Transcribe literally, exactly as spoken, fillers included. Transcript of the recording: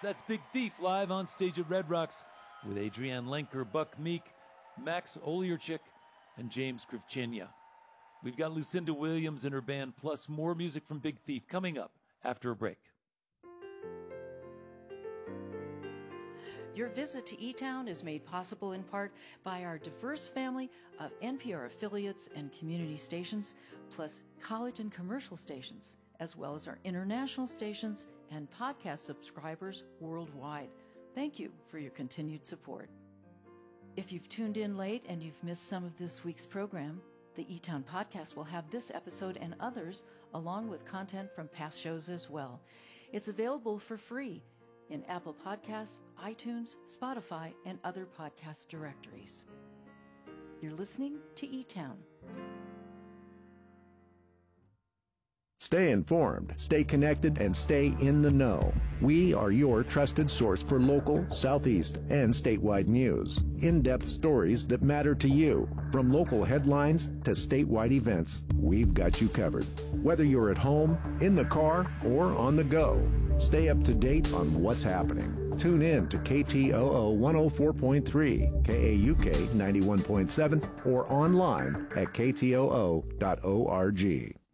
That's Big Thief live on stage at Red Rocks with Adrienne Lenker, Buck Meek, Max Olierchik, and James Krivchenia. We've got Lucinda Williams and her band, plus more music from Big Thief coming up after a break. Your visit to E-Town is made possible in part by our diverse family of N P R affiliates and community stations, plus college and commercial stations, as well as our international stations and podcast subscribers worldwide. Thank you for your continued support. If you've tuned in late and you've missed some of this week's program, the E-Town podcast will have this episode and others, along with content from past shows as well. It's available for free in Apple Podcasts, iTunes, Spotify, and other podcast directories. You're listening to E-Town. Stay informed, stay connected, and stay in the know. We are your trusted source for local, Southeast, and statewide news. In-depth stories that matter to you. From local headlines to statewide events, we've got you covered. Whether you're at home, in the car, or on the go, stay up to date on what's happening. Tune in to K T O O one oh four point three, K A U K ninety-one point seven, or online at K T O O dot org.